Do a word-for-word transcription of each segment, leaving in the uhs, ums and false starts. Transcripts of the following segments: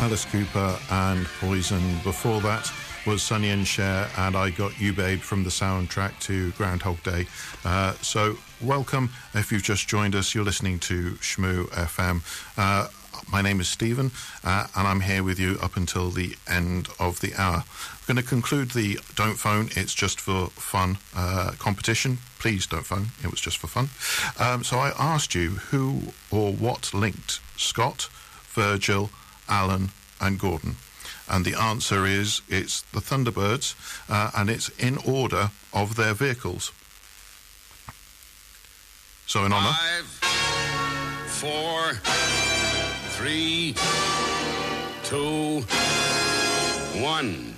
Alice Cooper and Poison. Before that was Sonny and Cher and I Got You Babe from the soundtrack to Groundhog Day. Uh, so welcome. If you've just joined us, you're listening to Shmoo F M. Uh, my name is Stephen uh, and I'm here with you up until the end of the hour. I'm going to conclude the Don't Phone, It's Just for Fun uh, competition. Please don't phone, it was just for fun. Um, so I asked you who or what linked Scott, Virgil, Alan and Gordon. And the answer is it's the Thunderbirds, uh, and it's in order of their vehicles. So in honour... Five, four, three, two, one.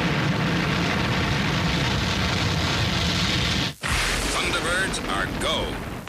Thunderbirds are go.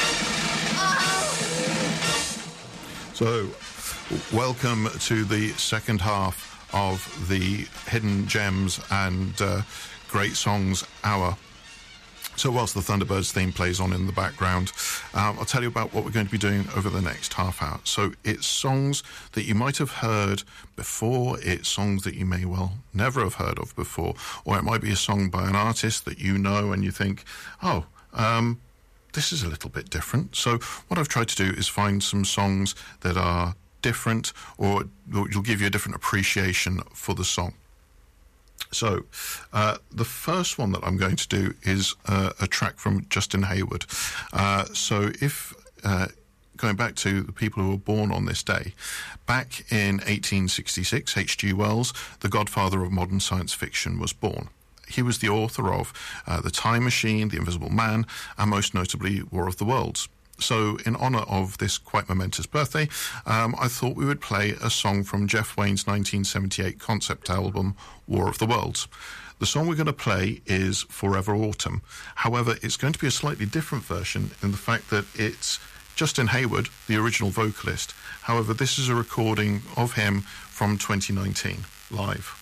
So, welcome to the second half of the Hidden Gems and uh, Great Songs Hour. So whilst the Thunderbirds theme plays on in the background, um, I'll tell you about what we're going to be doing over the next half hour. So it's songs that you might have heard before, it's songs that you may well never have heard of before, or it might be a song by an artist that you know and you think, oh, um, this is a little bit different. So what I've tried to do is find some songs that are different, or you'll give you a different appreciation for the song. So uh, the first one that I'm going to do is uh, a track from Justin Hayward. Uh, so if uh, going back to the people who were born on this day, back in eighteen sixty-six, H G Wells, the godfather of modern science fiction, was born. He was the author of uh, The Time Machine, The Invisible Man, and most notably War of the Worlds. So in honour of this quite momentous birthday, um, I thought we would play a song from Jeff Wayne's nineteen seventy-eight concept album, War of the Worlds. The song we're going to play is Forever Autumn. However, it's going to be a slightly different version in the fact that it's Justin Hayward, the original vocalist. However, this is a recording of him from twenty nineteen, live.